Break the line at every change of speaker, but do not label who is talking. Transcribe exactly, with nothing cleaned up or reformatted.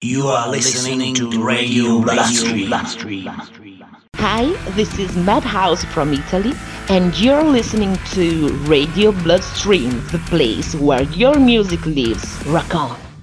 You are listening to Radio Bloodstream.
Hi, this is Madhouse from Italy, and you're listening to Radio Bloodstream, the place where your music lives. Rock on!